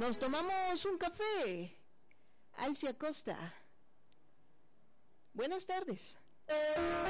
Nos tomamos un café. Alcia Costa. Buenas tardes.